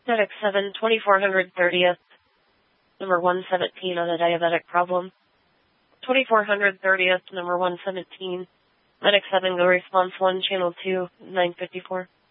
Medic 7, 2430th, number 117 on a diabetic problem. 2430th, number 117. Medic 7, go response 1, channel 2, 954.